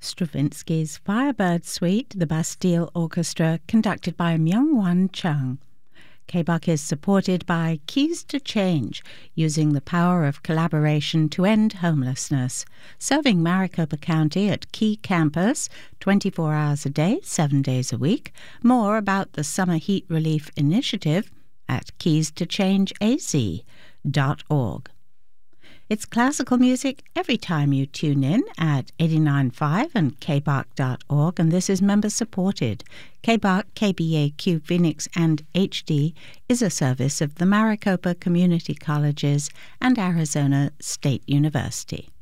Stravinsky's Firebird Suite, the Bastille Orchestra, conducted by Myung-Whan Chung. KBUK is supported by Keys to Change, using the power of collaboration to end homelessness, serving Maricopa County at Key Campus 24 hours a day, 7 days a week. More about the Summer Heat Relief Initiative at keystochangeaz.org. It's classical music every time you tune in at 89.5 and kbuk.org, and this is member-supported. KBUK, KBAQ, Phoenix, and HD is a service of the Maricopa Community Colleges and Arizona State University.